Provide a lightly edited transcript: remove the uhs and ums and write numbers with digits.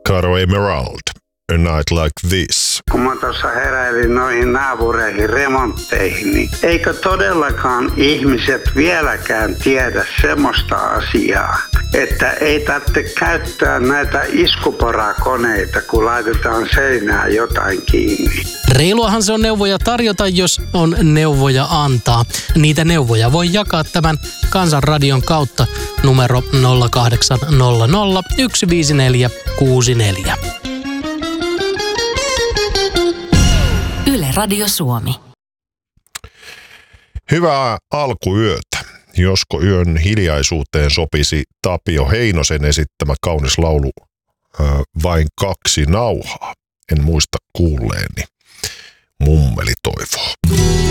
Caro Emerald, A Night Like This. Kun mä tuossa heräilin noihin naapureihin remontteihin, niin eikö todellakaan ihmiset vieläkään tiedä semmoista asiaa, että ei tarvitse käyttää näitä iskuporakoneita, kun laitetaan seinään jotain kiinni. Reiluahan se on neuvoja tarjota, jos on neuvoja antaa. Niitä neuvoja voi jakaa tämän Kansanradion kautta numero 0800 154 64. Yle Radio Suomi. Hyvää alkuyötä. Josko yön hiljaisuuteen sopisi Tapio Heinosen esittämä kaunis laulu Vain kaksi nauhaa. En muista kuulleeni. Mummeli toivoo.